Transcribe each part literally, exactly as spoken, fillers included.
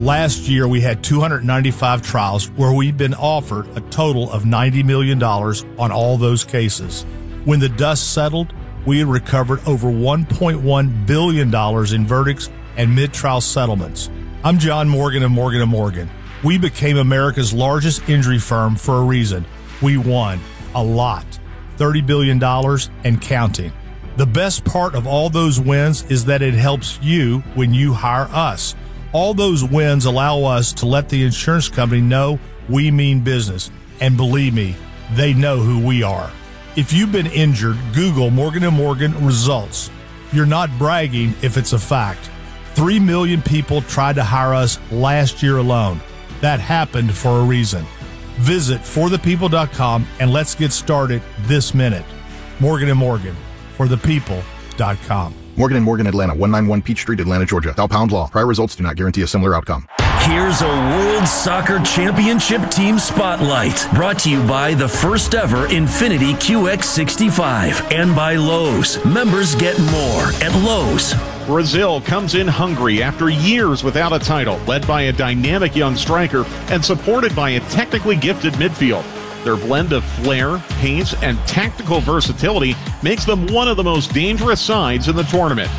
Last year, we had two hundred ninety-five trials where we've been offered a total of ninety million dollars on all those cases. When the dust settled, we had recovered over one point one billion dollars in verdicts and mid-trial settlements. I'm John Morgan of Morgan and Morgan. We became America's largest injury firm for a reason. We won a lot, thirty billion dollars and counting. The best part of all those wins is that it helps you when you hire us. All those wins allow us to let the insurance company know we mean business. And believe me, they know who we are. If you've been injured, Google Morgan and Morgan results. You're not bragging if it's a fact. Three million people tried to hire us last year alone. That happened for a reason. Visit for the people dot com and let's get started this minute. Morgan and Morgan, for the people dot com. Morgan and Morgan, Atlanta, one ninety-one Peach Street, Atlanta, Georgia. Thou pound law. Prior results do not guarantee a similar outcome. Here's a World Soccer Championship Team Spotlight, brought to you by the first ever Infiniti Q X sixty-five and by Lowe's. Members get more at Lowe's. Brazil comes in hungry after years without a title, led by a dynamic young striker and supported by a technically gifted midfield. Their blend of flair, pace, and tactical versatility makes them one of the most dangerous sides in the tournament.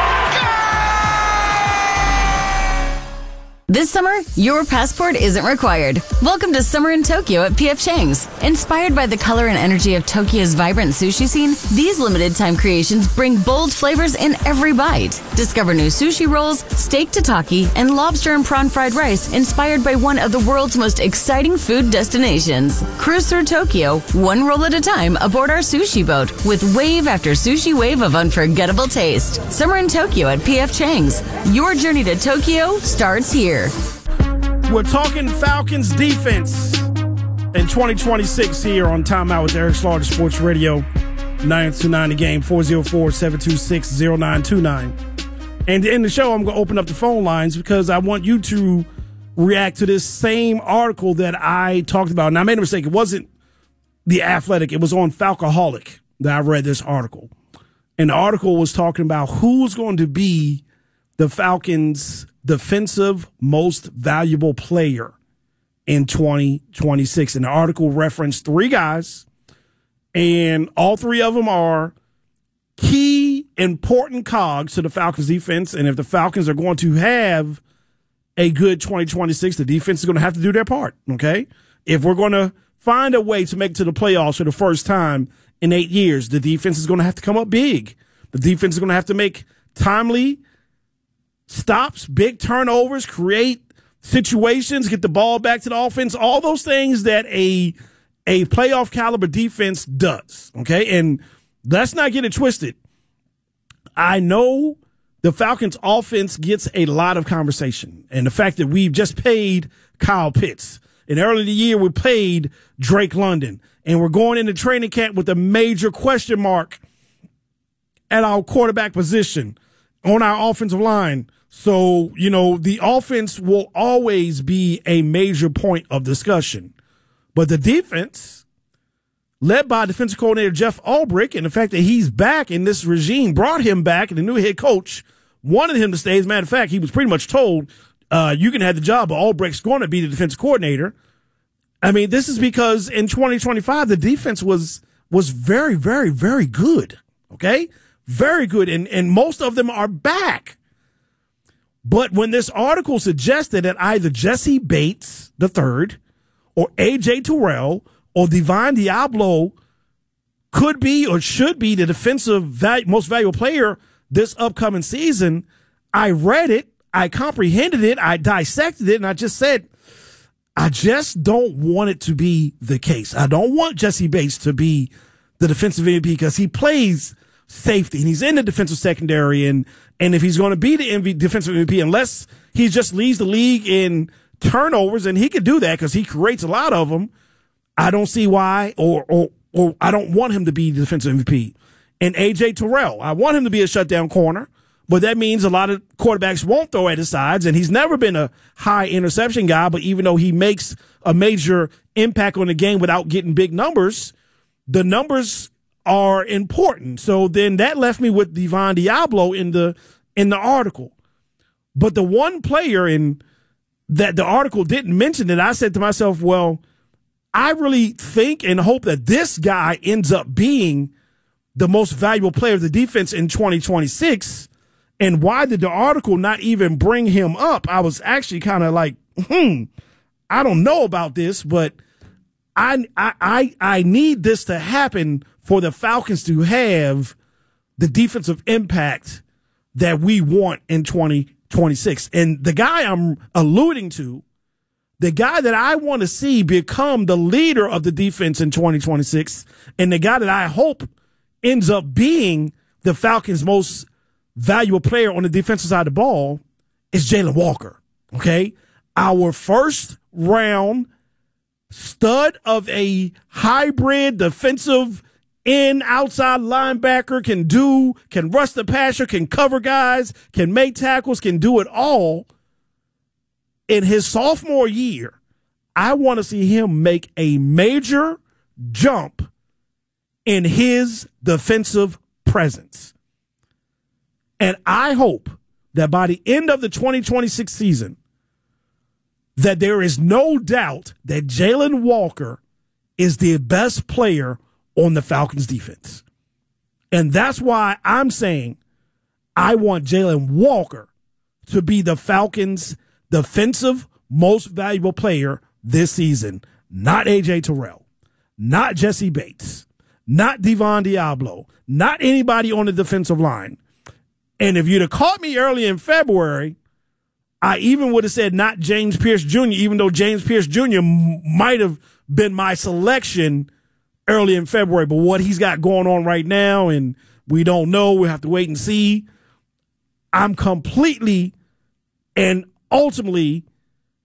This summer, your passport isn't required. Welcome to Summer in Tokyo at P F Chang's. Inspired by the color and energy of Tokyo's vibrant sushi scene, these limited-time creations bring bold flavors in every bite. Discover new sushi rolls, steak tataki, and lobster and prawn fried rice inspired by one of the world's most exciting food destinations. Cruise through Tokyo, one roll at a time aboard our sushi boat with wave after sushi wave of unforgettable taste. Summer in Tokyo at P F Chang's. Your journey to Tokyo starts here. We're talking Falcons defense in twenty twenty-six here on Timeout with Eric Slaughter, Sports Radio, nine two nine The Game, four oh four, seven two six, oh nine two nine. And to end the show, I'm going to open up the phone lines because I want you to react to this same article that I talked about. And I made a mistake. It wasn't The Athletic. It was on Falcoholic that I read this article. And the article was talking about who's going to be the Falcons' defensive most valuable player in twenty twenty-six. And the article referenced three guys, and all three of them are key, important cogs to the Falcons defense. And if the Falcons are going to have a good twenty twenty-six, the defense is going to have to do their part, okay? If we're going to find a way to make it to the playoffs for the first time in eight years, the defense is going to have to come up big. The defense is going to have to make timely stops, big turnovers, create situations, get the ball back to the offense, all those things that a a playoff caliber defense does, okay? And let's not get it twisted. I know the Falcons offense gets a lot of conversation, and the fact that we've just paid Kyle Pitts. And early in the year, we paid Drake London, and we're going into training camp with a major question mark at our quarterback position on our offensive line. So, you know, the offense will always be a major point of discussion. But the defense, led by defensive coordinator Jeff Ulbrich, and the fact that he's back in this regime brought him back, and the new head coach wanted him to stay. As a matter of fact, he was pretty much told, uh, you can have the job, but Ulbrich's going to be the defensive coordinator. I mean, this is because in twenty twenty-five, the defense was was very, very, very good, okay? Very good, and, and most of them are back. But when this article suggested that either Jesse Bates the third or A J Terrell or Divine Diablo could be or should be the defensive value, most valuable player this upcoming season, I read it, I comprehended it, I dissected it, and I just said, I just don't want it to be the case. I don't want Jesse Bates to be the defensive M V P because he plays safety and he's in the defensive secondary, and and if he's going to be the M V P, defensive M V P, unless he just leads the league in turnovers, and he could do that because he creates a lot of them, I don't see why, or or or I don't want him to be the defensive M V P. And A J Terrell, I want him to be a shutdown corner, but that means a lot of quarterbacks won't throw at his sides, and he's never been a high interception guy, but even though he makes a major impact on the game without getting big numbers, the numbers are important. So then that left me with Divine Diablo in the in the article. But the one player, and that the article didn't mention it, I said to myself, well, I really think and hope that this guy ends up being the most valuable player of the defense in twenty twenty-six. And why did the article not even bring him up? I was actually kind of like, hmm, I don't know about this, but I, I, I need this to happen for the Falcons to have the defensive impact that we want in twenty twenty-six. And the guy I'm alluding to, the guy that I want to see become the leader of the defense in twenty twenty-six, and the guy that I hope ends up being the Falcons' most valuable player on the defensive side of the ball, is Jalen Walker. Okay? Our first round stud of a hybrid defensive in outside linebacker, can do, can rush the passer, can cover guys, can make tackles, can do it all. In his sophomore year, I want to see him make a major jump in his defensive presence. And I hope that by the end of the twenty twenty-six season, that there is no doubt that Jalen Walker is the best player on the Falcons defense. And that's why I'm saying I want Jalen Walker to be the Falcons' defensive most valuable player this season. Not A J Terrell, not Jesse Bates, not Devon Diablo, not anybody on the defensive line. And if you'd have caught me early in February, I even would have said not James Pierce Junior, even though James Pierce Junior m- might have been my selection early in February. But what he's got going on right now, and we don't know, we have to wait and see. I'm completely and ultimately